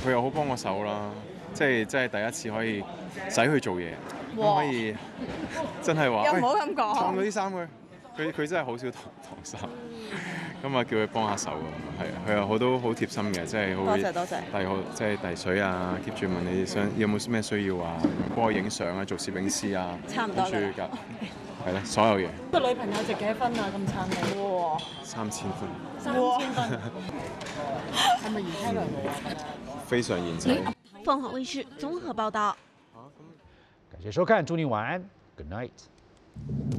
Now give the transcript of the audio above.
佢又好幫我手啦，即係第一次可以使佢做嘢，咁可以真係話， 又唔好咁講， 燙嗰啲衫佢真係好少燙衫，咁啊叫佢幫下手啊，係啊，佢又好多好貼心嘅，即係好多謝， 即係遞水啊 ，keep 住問你有冇咩需要啊，幫我影相啊，做攝影師啊， 差唔多㗎， 係啦，所有嘢。 個女朋友值幾分啊？咁撐你喎 3000分。 3000分，係咪賢妻良母啊？ 非常賢妻。 凤凰卫视综合报道。 感谢收看，祝您晚安 ，Good night。